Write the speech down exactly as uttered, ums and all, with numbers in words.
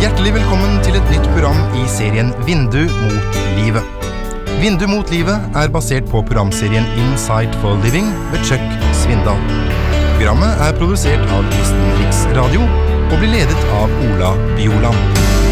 Hjertelig velkommen til et nytt program i serien Vindu mot livet. Vindu mot livet er basert på programserien Insight for Living ved Chuck Svindal. Programmet er produsert av Kristen Riksradio og blir ledet av Ola Bjoland.